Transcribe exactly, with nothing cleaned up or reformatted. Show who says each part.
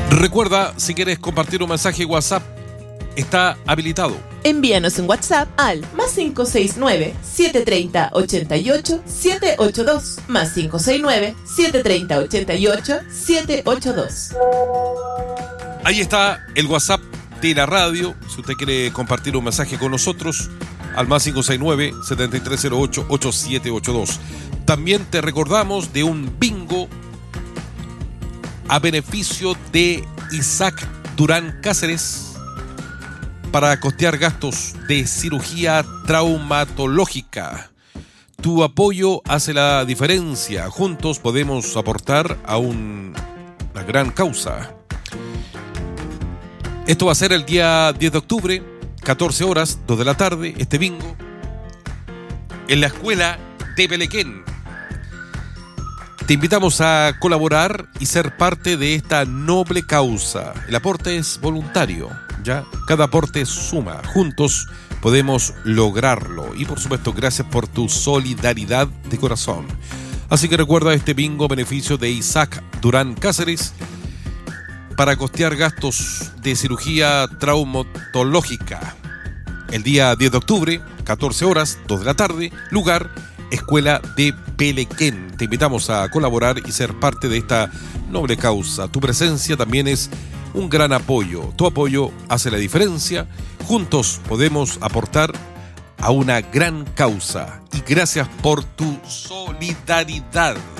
Speaker 1: Recuerda, si quieres compartir un mensaje WhatsApp, está habilitado.
Speaker 2: Envíanos un WhatsApp al más cinco seis nueve, siete tres cero, ocho ocho, siete ocho dos, más cinco seis nueve, siete tres cero, ocho ocho, siete ocho dos.
Speaker 1: Ahí está el WhatsApp de la radio. Si usted quiere compartir un mensaje con nosotros, al más cinco seis nueve, siete tres cero ocho, ocho siete ocho dos. También te recordamos de un bingo a beneficio de Isaac Durán Cáceres para costear gastos de cirugía traumatológica. Tu apoyo hace la diferencia. Juntos podemos aportar a un, una gran causa. Esto va a ser el día diez de octubre, catorce horas, dos de la tarde, este bingo, en la escuela de Pelequén. Te invitamos a colaborar y ser parte de esta noble causa. El aporte es voluntario, ¿ya? Cada aporte suma. Juntos podemos lograrlo. Y por supuesto, gracias por tu solidaridad de corazón. Así que recuerda este bingo beneficio de Isaac Durán Cáceres para costear gastos de cirugía traumatológica. El día diez de octubre, catorce horas, dos de la tarde, lugar Escuela de Pelequén. Te invitamos a colaborar y ser parte de esta noble causa. Tu presencia también es un gran apoyo. Tu apoyo hace la diferencia. Juntos podemos aportar a una gran causa. Y gracias por tu solidaridad.